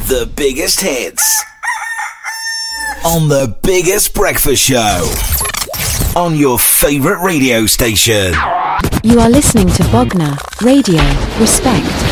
The biggest hits on the biggest breakfast show on your favourite radio station. You are listening to Bogner Radio. Respect.